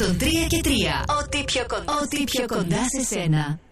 103 και 3. Ό,τι πιο κοντά σε σένα.